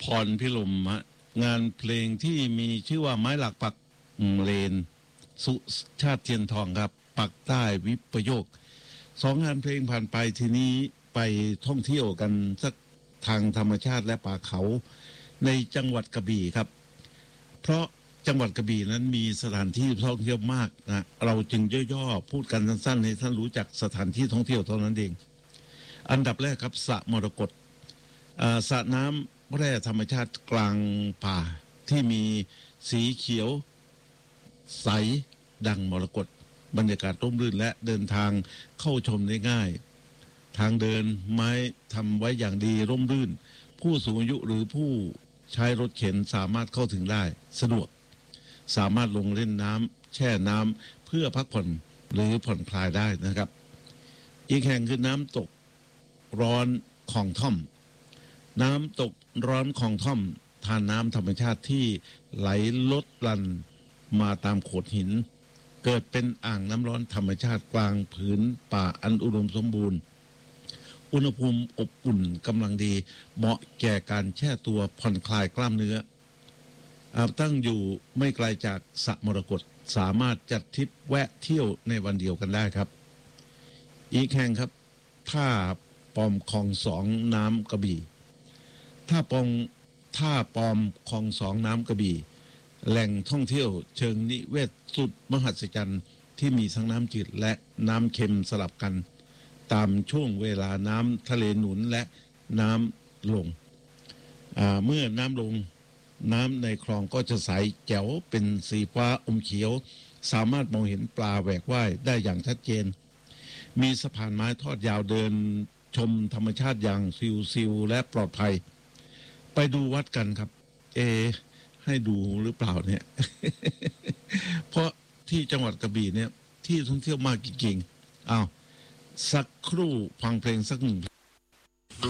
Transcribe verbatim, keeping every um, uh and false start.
รพิรมฮะงานเพลงที่มีชื่อว่าไม้หลักปักเลนสุชาติเทียนทองครับปักใต้วิปโยคสองงานเพลงผ่านไปทีนี้ไปท่องเที่ยวกันสักทางธรรมชาติและป่าเขาในจังหวัดกระบี่ครับเพราะจังหวัดกระบี่นั้นมีสถานที่ท่องเที่ยวมากนะเราจึงย่อๆพูดกันสั้นๆให้ท่านรู้จักสถานที่ท่องเที่ยวเท่านั้นเองอันดับแรกครับสระมรกตสระน้ำแร่ธรรมชาติกลางป่าที่มีสีเขียวใสดังมรกตบรรยากาศร่มรื่นและเดินทางเข้าชมได้ง่ายทางเดินไม้ทำไว้อย่างดีร่มรื่นผู้สูงอายุหรือผู้ใช้รถเข็นสามารถเข้าถึงได้สะดวกสามารถลงเล่นน้ำแช่น้ำเพื่อพักผ่อนหรือผ่อนคลายได้นะครับอีกแห่งคือน้ำตกร้อนของท่อมน้ำตกร้อนของท่อมทานน้ำธรรมชาติที่ไหลลดลันมาตามโขดหินเกิดเป็นอ่างน้ำร้อนธรรมชาติกลางผืนป่าอันอุดมสมบูรณ์อุณหภูมิอบอุ่นกำลังดีเหมาะแก่การแช่ตัวผ่อนคลายกล้ามเนื้อตั้งอยู่ไม่ไกลจากสระมรกตสามารถจัดทริปแวะเที่ยวในวันเดียวกันได้ครับอีกแห่งครับท่าปอมคลองสองน้ำกระบี่ท่าปองท่าปอมคลองสองน้ำกระบี่แหล่งท่องเที่ยวเชิงนิเวศสุดมหัศจรรย์ที่มีทั้งน้ำจืดและน้ำเค็มสลับกันตามช่วงเวลาน้ำทะเลหนุนและน้ำลงเมื่อน้ำลงน้ำในคลองก็จะใสแจ๋วเป็นสีฟ้าอมเขียวสามารถมองเห็นปลาแหวกว่ายได้อย่างชัดเจนมีสะพานไม้ทอดยาวเดินชมธรรมชาติอย่างซิวๆและปลอดภัยไปดูวัดกันครับเอให้ดูหรือเปล่าเนี่ย เพราะที่จังหวัดกระบี่เนี่ยที่ท่องเที่ยวมากจริงๆอ้าวสักครู่ฟังเพลงสักหนึ่ง